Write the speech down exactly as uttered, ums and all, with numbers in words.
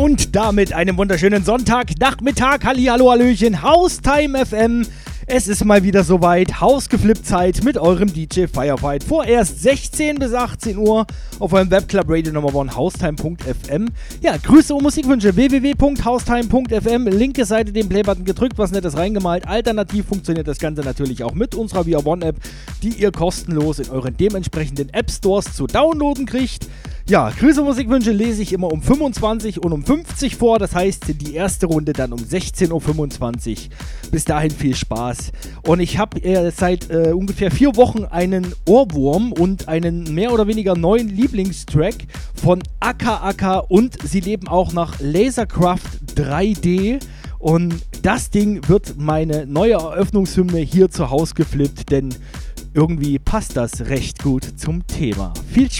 Und damit einen wunderschönen Sonntagnachmittag. Hallihallo, Hallöchen, Haustime F M. Es ist mal wieder soweit, Hausgeflippt-Zeit mit eurem D J Firefight. Vorerst sechzehn bis achtzehn Uhr auf eurem Webclub Radio Nummer eins, haustime punkt f m. Ja, Grüße und Musikwünsche, w w w punkt haustime punkt f m. Linke Seite den Playbutton gedrückt, was Nettes reingemalt. Alternativ funktioniert das Ganze natürlich auch mit unserer V R One App, die ihr kostenlos in euren dementsprechenden App Stores zu downloaden kriegt. Ja, Grüße und Musikwünsche lese ich immer um fünfundzwanzig und um fünfzig vor. Das heißt, die erste Runde dann um sechzehn Uhr fünfundzwanzig. Bis dahin viel Spaß. Und ich habe äh, seit äh, ungefähr vier Wochen einen Ohrwurm und einen mehr oder weniger neuen Lieblingstrack von Aka Aka. Und sie leben auch nach Lasercraft drei D. Und das Ding wird meine neue Eröffnungshymne hier zu Hause geflippt, denn irgendwie passt das recht gut zum Thema. Viel Spaß!